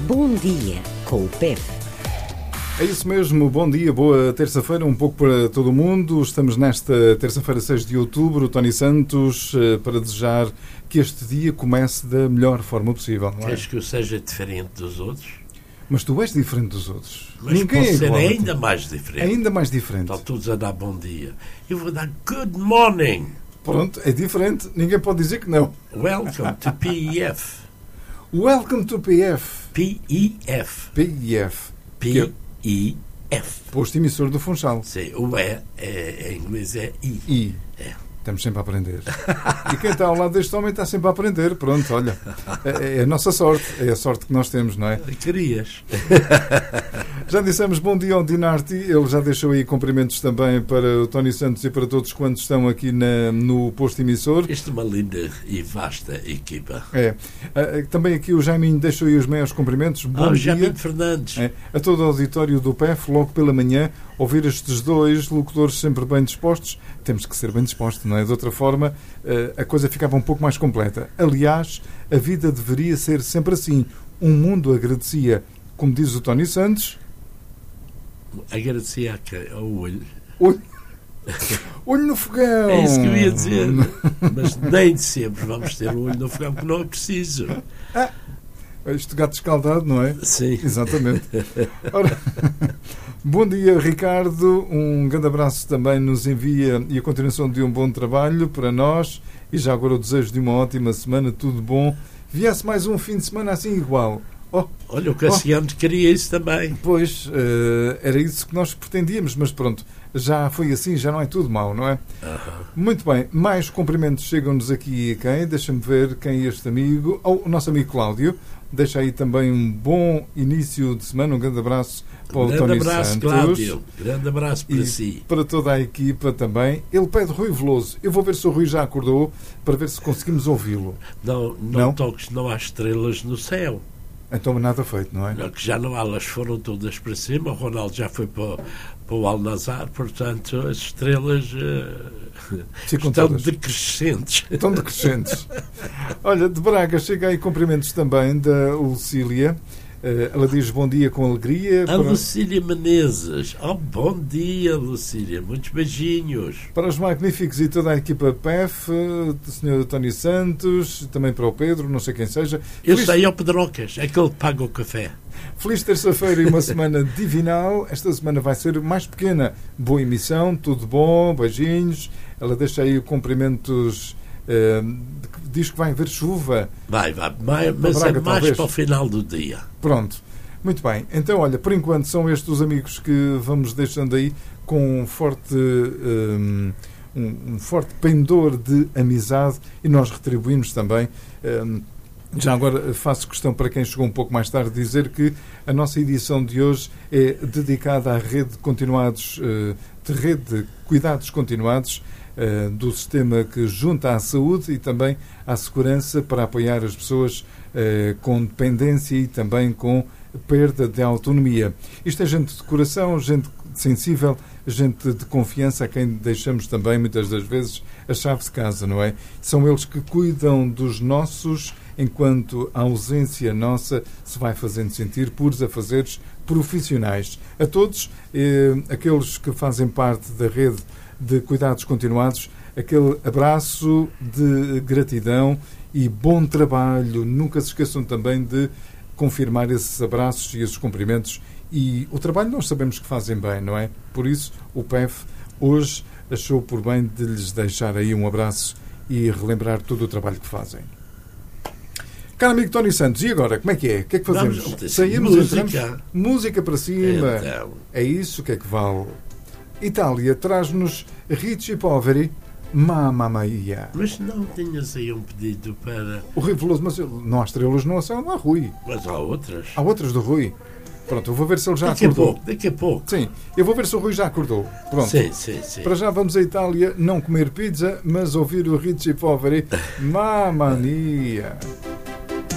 Bom Dia com o PEP. É isso mesmo, bom dia, boa terça-feira, um pouco para todo o mundo. Estamos nesta terça-feira, 6 de outubro, Tony Santos, para desejar que este dia comece da melhor forma possível. Não é? Queres que eu seja diferente dos outros? Mas tu és diferente dos outros. Mas Ninguém pode é ser igual. ainda mais diferente. Ainda mais diferente. Estão todos a dar bom dia. Eu vou dar good morning. Pronto, é diferente. Ninguém pode dizer que não. Welcome to PEF. Welcome to PF. PEF. PIF. PEF. Posto emissor do Funchal. Sim, o em inglês é I. I. É. Estamos sempre a aprender. E quem está ao lado deste homem está sempre a aprender. Pronto, olha. É a nossa sorte. É a sorte que nós temos, não é? Querias. Já dissemos bom dia ao Dinarti. Ele já deixou aí cumprimentos também para o Tony Santos e para todos quantos estão aqui no posto emissor. Isto é uma linda e vasta equipa. É. Também aqui o Jaiminho deixou aí os maiores cumprimentos. Bom o dia. Jaiminho Fernandes. A todo o auditório do PEF, logo pela manhã, ouvir estes dois locutores sempre bem dispostos. Temos que ser bem dispostos, não é? De outra forma, a coisa ficava um pouco mais completa. Aliás, a vida deveria ser sempre assim. Um mundo agradecia, como diz o Tony Santos... Agradecia ao olho. Olho no fogão! É isso que eu ia dizer. Mas nem de sempre vamos ter o olho no fogão, porque não é preciso. Este gato escaldado, não é? Sim. Exatamente. Ora, bom dia, Ricardo. Um grande abraço também nos envia e a continuação de um bom trabalho para nós. E já agora o desejo de uma ótima semana, tudo bom. Viesse mais um fim de semana assim igual. Olha, o Cassiano queria isso também. Pois, era isso que nós pretendíamos, mas pronto, já foi assim, já não é tudo mau, não é? Muito bem, mais cumprimentos chegam-nos aqui a quem? Deixa-me ver quem é este amigo. O nosso amigo Cláudio. Deixa aí também um bom início de semana, um grande abraço para o Tony Santos. Cláudio. Grande abraço para si. Para toda a equipa também. Ele pede Rui Veloso. Eu vou ver se o Rui já acordou para ver se conseguimos ouvi-lo. Não toques, não há estrelas no céu. Então nada feito, não é? Que já não há, elas foram todas para cima. O Ronaldo já foi para o Al-Nassr, portanto as estrelas estão todas decrescentes. Estão decrescentes. Olha, de Braga chega aí cumprimentos também da Lucília. Ela diz bom dia com alegria. Lucília Menezes. Bom dia, Lucília. Muitos beijinhos. Para os magníficos e toda a equipa PEF, do Sr. Tony Santos, também para o Pedro, não sei quem seja. Eu sei, é o Pedrocas, é aquele que paga o café. Feliz terça-feira e uma semana divinal. Esta semana vai ser mais pequena. Boa emissão, tudo bom, beijinhos. Ela deixa aí cumprimentos... diz que vai haver chuva. Vai, mas Braga, é mais talvez para o final do dia. Pronto, muito bem. Então, olha, por enquanto são estes os amigos que vamos deixando aí com um forte pendor de amizade e nós retribuímos também. Já agora faço questão para quem chegou um pouco mais tarde dizer que a nossa edição de hoje é dedicada à rede de cuidados continuados do sistema que junta à saúde e também à segurança para apoiar as pessoas com dependência e também com perda de autonomia. Isto é gente de coração, gente sensível, gente de confiança a quem deixamos também muitas das vezes a chave de casa, não é? São eles que cuidam dos nossos enquanto a ausência nossa se vai fazendo sentir puros afazeres profissionais. A todos aqueles que fazem parte da rede de cuidados continuados, aquele abraço de gratidão e bom trabalho. Nunca se esqueçam também de confirmar esses abraços e esses cumprimentos e o trabalho nós sabemos que fazem bem, não é? Por isso o PEF hoje achou por bem de lhes deixar aí um abraço e relembrar todo o trabalho que fazem. Caro amigo Tony Santos, e agora? Como é que é? O que é que fazemos? Saímos, entramos? Música para cima. Então. É isso? O que é que vale? Itália traz-nos Ricci Poveri, Mamma Mia. Mas não tinhas aí um pedido para... O Rui Veloso, mas não há estrelas no oceano, não há Rui. Mas há outras. Há outras do Rui. Pronto, eu vou ver se ele já acordou. Daqui a pouco. Sim, eu vou ver se o Rui já acordou. Pronto. Sim. Para já vamos à Itália, não comer pizza, mas ouvir o Ricci Poveri, Mamma Mia.